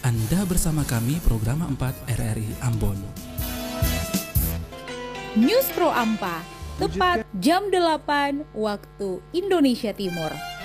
Anda bersama kami program 4 RRI Ambon. News Pro Ampa, tepat jam 8 waktu Indonesia Timur.